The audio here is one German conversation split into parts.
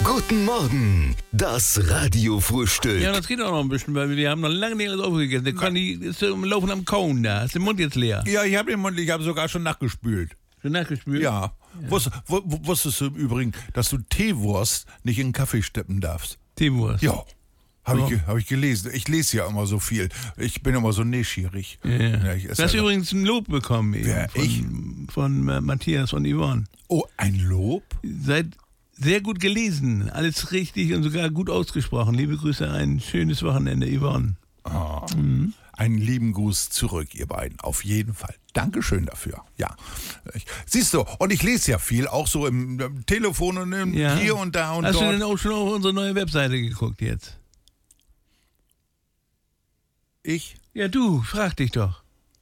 Guten Morgen, das Radiofrühstück. Ja, das geht auch noch ein bisschen, weil wir haben noch lange nicht alles aufgegessen. Der Conny ist im Laufen am Kauen da. Ist der Mund jetzt leer? Ja, ich habe den Mund, ich habe sogar schon nachgespült. Schon nachgespült? Ja. Wusstest du im Übrigen, dass du Teewurst nicht in den Kaffee steppen darfst? Teewurst? Ja. Hab ich gelesen. Ich lese ja immer so viel. Ich bin immer so neugierig. Ja. Ich Du hast übrigens ein Lob bekommen eben. Wer, ich? Von Matthias und Yvonne. Oh, ein Lob? Seid sehr gut gelesen. Alles richtig und sogar gut ausgesprochen. Liebe Grüße, ein schönes Wochenende, Yvonne. Oh. Einen lieben Gruß zurück, ihr beiden. Auf jeden Fall. Dankeschön dafür. Ja. Siehst du, und ich lese ja viel, auch so im Telefon und hier und da und Hast dort. du denn auch schon auf unsere neue Webseite geguckt jetzt? Ich? Ja, du, frag dich doch.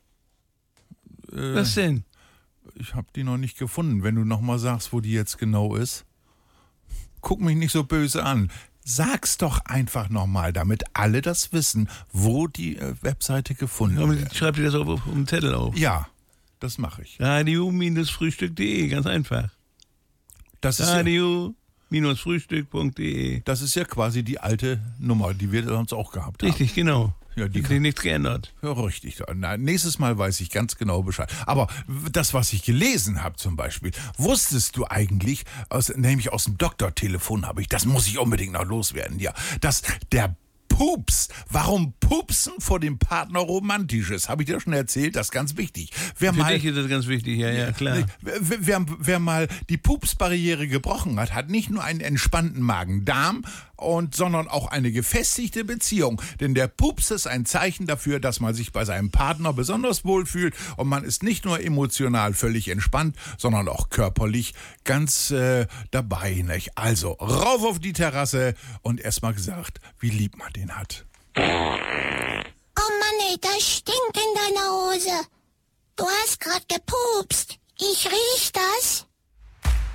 Was denn? Ich habe die noch nicht gefunden. Wenn du noch mal sagst, wo die jetzt genau ist. Guck mich nicht so böse an. Sag's doch einfach noch mal, damit alle das wissen, wo die Webseite gefunden wird. Schreib dir das auf den Zettel auf. Ja, das mache ich. Radio-frühstück.de, ganz einfach. Das ist Radio-frühstück.de. Das ist ja quasi die alte Nummer, die wir sonst auch gehabt haben. Richtig, genau. Ja, die hat sich nichts geändert. Ja, richtig. Na, nächstes Mal weiß ich ganz genau Bescheid. Aber das, was ich gelesen habe zum Beispiel, wusstest du eigentlich, nämlich aus dem Doktortelefon habe ich, das muss ich unbedingt noch loswerden, ja, dass der Pups, warum Pupsen vor dem Partner romantisch ist, habe ich dir schon erzählt, das ist ganz wichtig. Für dich ist das ganz wichtig, ja, klar. Wer mal die Pupsbarriere gebrochen hat, hat nicht nur einen entspannten Magen-Darm, sondern auch eine gefestigte Beziehung. Denn der Pups ist ein Zeichen dafür, dass man sich bei seinem Partner besonders wohlfühlt und man ist nicht nur emotional völlig entspannt, sondern auch körperlich ganz dabei. Nicht? Also rauf auf die Terrasse und erstmal gesagt, wie lieb man den hat. Oh Mann, ey, das stinkt in deiner Hose. Du hast grad gepupst. Ich riech das.